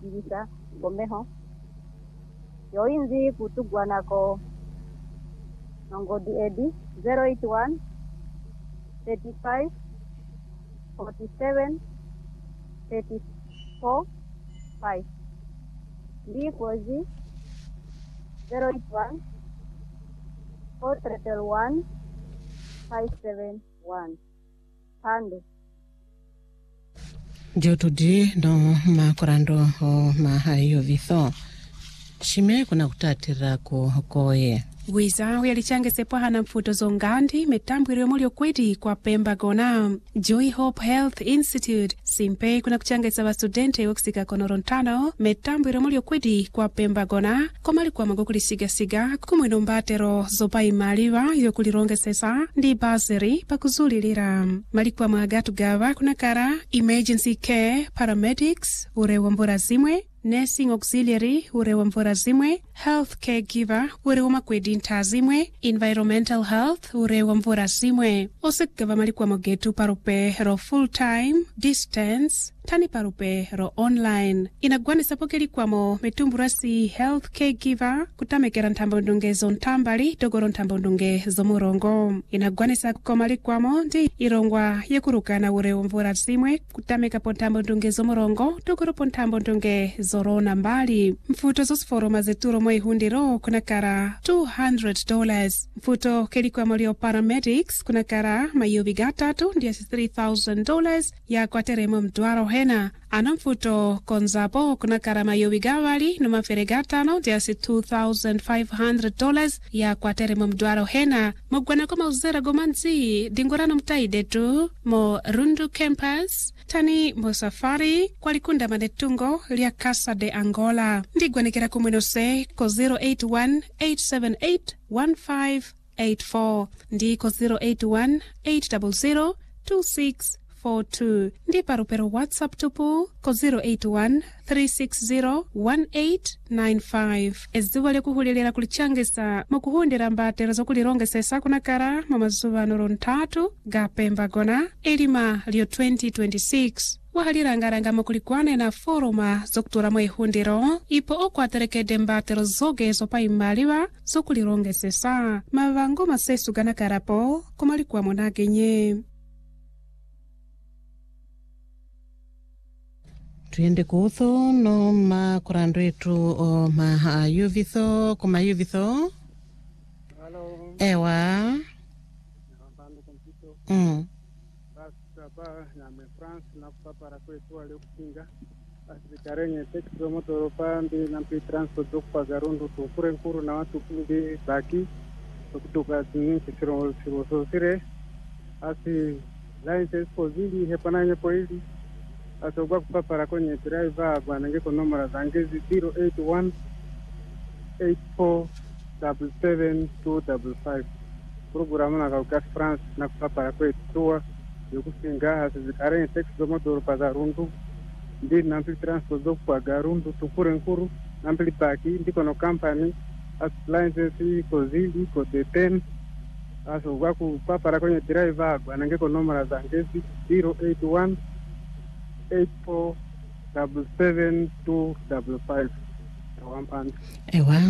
Ilisa Gomeho yo inzi kutugwa nako Nongodi Edi 081 35 47 34 5 ndi kozi 081 431 571 Pando Jotudi no makurando mahayo vitho shime kuna kutatira koye Wiza uyalichange sepaha na mfuto zongandi metambwiri omulio kwedi kwa Pemba gona Joy Hope Health Institute simpe kuna kuchangesa wa studente oksika konorontano metambwiri omulio kwedi kwa Pemba gona komali kwa magokuli siga kumwino mbatero zopa imaliwa yokulirongesesa ndi baseri pakuzulilira malikwa mwagatu gawa kuna kara emergency care paramedics urewa mbora zimwe nursing auxiliary urewa mvora zimwe health caregiver urewa makwedi ntazimwe environmental health urewa mvora zimwe osekava malikwa mogetu parupe ro full time distance tani parupe ro online inagwanisa pokelikwamo metumburasi health caregiver kutamekera ntambondongezo ntambali togoro ntambondonge zomurongo inagwanisa kukomalikwamo ndi irongwa yekurukana urewa mvora zimwe kutameka po ntambondonge zomurongo togoro po ntambondonge zorona mbali mfuto zosiforoma zeturo moihundiro kuna kara $200 mfuto kelikwamo lio paramedics kuna kara mayubi gatatu ndiasi $3,000 ya kwateremo mdwaro hena ana mfuto konzapo kuna kara mayubi gawali no mafere gatano ndiasi $2,500 ya kwateremo mdwaro hena mogwana kwa mauzera gomanzi dingorano mtaide tu mo Rundu campus tani mo safari kwa likunda manetungo lia Casa de Angola ndigwanekera kumwenose ko 081-878-1584 ndi ko 081-800-2642 ndi parupero WhatsApp tupu ko 081-360-1895 eziwa lekuhulilira kulichangisa mukuhundira mbatero zokulirongesesa kuna kara mamazuva noro ntatu ga Pemba gona elima lio 2026 wahalirangaranga mukulikwane na foruma zokutura mwihundiro ipo okwaterekede mbatero zogezo pa imaliwa zokulirongesesa mavango masesu gana karapo kumalikwa monagenye tuyende kuutho no makurando etu o mahayuvitho kumayuvitho Hello. ewa Baba na me France na kupapara kwetu wale kupinga asikarenye teksto motoro pambi na mpi transport kwa Garundu tukure nkuru na watu kumbi baki kutoka zini siro sire asi license pozili hepananye poili asogwa kupapara kwenye driver bwana ngeko nomera zangezi 081 8477255 programu na kauka France na kupapara kwetu yokusinga hasizikare text zomodoro pa Garundu ndi nampi transport zo kwa Garundu tukure nkuru nampi paki ndiko no company as license kozili ko 10 aso gwa kupapara kwenye driver bwana ngeko nomera zangezi 081 8477255 tawampanda ewa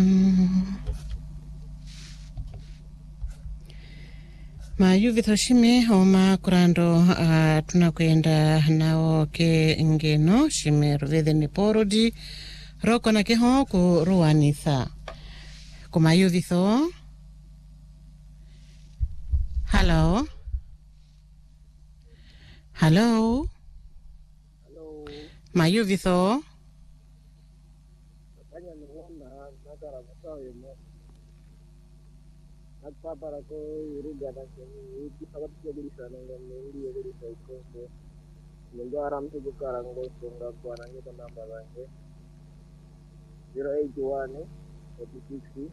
mayuvitho shime o makurando tunakwenda nao ke ngeno shime ruvede ni porodi roko na keho ku ruanitha kumayuvitho hello mayuvitho Papara ko iruga na kini sabat kulisha nanga mengi kulisha iko ndio aram tu bukarango songa kwa nange namba yangu 081 46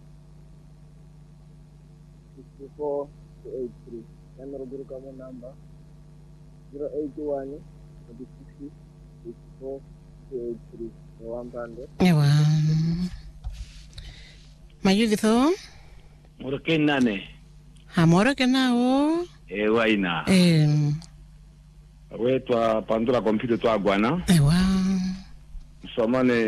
64 83 namba guru kama namba 081 46 64 83 wampande ewa mayuvitho Moroke nane. Hamoroke nao. Waina. We twa pandura kompyuta twa gwana. Ewa. Somane